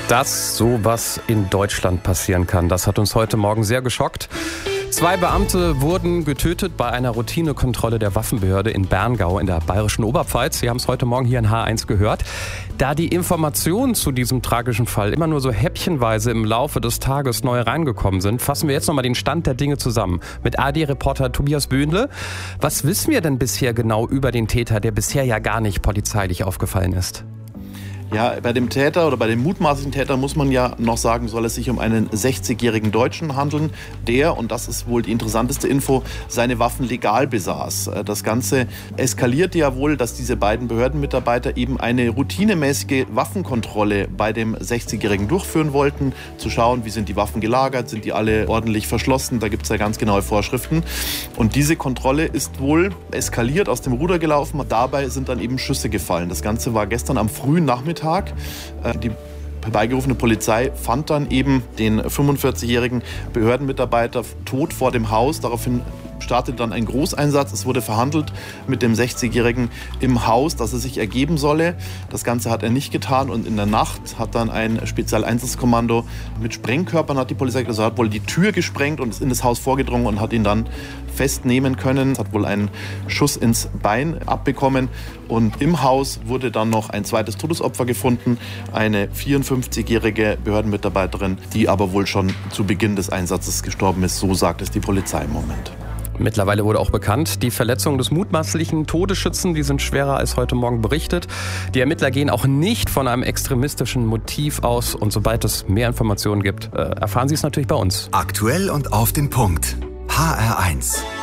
Dass sowas in Deutschland passieren kann, das hat uns heute Morgen sehr geschockt. 2 Beamte wurden getötet bei einer Routinekontrolle der Waffenbehörde in Berngau in der bayerischen Oberpfalz. Sie haben es heute Morgen hier in H1 gehört. Da die Informationen zu diesem tragischen Fall immer nur so häppchenweise im Laufe des Tages neu reingekommen sind, fassen wir jetzt nochmal den Stand der Dinge zusammen mit ARD-Reporter Tobias Böhnle. Was wissen wir denn bisher genau über den Täter, der bisher ja gar nicht polizeilich aufgefallen ist? Ja, bei dem Täter oder bei dem mutmaßlichen Täter muss man ja noch sagen, soll es sich um einen 60-jährigen Deutschen handeln, der, und das ist wohl die interessanteste Info, seine Waffen legal besaß. Das Ganze eskalierte ja wohl, dass diese beiden Behördenmitarbeiter eben eine routinemäßige Waffenkontrolle bei dem 60-jährigen durchführen wollten, zu schauen, wie sind die Waffen gelagert, sind die alle ordentlich verschlossen, da gibt es ja ganz genaue Vorschriften. Und diese Kontrolle ist wohl eskaliert, aus dem Ruder gelaufen, dabei sind dann eben Schüsse gefallen. Das Ganze war gestern am frühen Nachmittag. Die herbeigerufene Polizei fand dann eben den 45-jährigen Behördenmitarbeiter tot vor dem Haus. Daraufhin startete dann ein Großeinsatz. Es wurde verhandelt mit dem 60-Jährigen im Haus, dass er sich ergeben solle. Das Ganze hat er nicht getan und in der Nacht hat dann ein Spezialeinsatzkommando mit Sprengkörpern, hat die Polizei gesagt, hat wohl die Tür gesprengt und ist in das Haus vorgedrungen und hat ihn dann festnehmen können. Es hat wohl einen Schuss ins Bein abbekommen und im Haus wurde dann noch ein zweites Todesopfer gefunden, eine 54-jährige Behördenmitarbeiterin, die aber wohl schon zu Beginn des Einsatzes gestorben ist. So sagt es die Polizei im Moment. Mittlerweile wurde auch bekannt, die Verletzungen des mutmaßlichen Todesschützen, die sind schwerer als heute Morgen berichtet. Die Ermittler gehen auch nicht von einem extremistischen Motiv aus und sobald es mehr Informationen gibt, erfahren Sie es natürlich bei uns. Aktuell und auf den Punkt. HR1.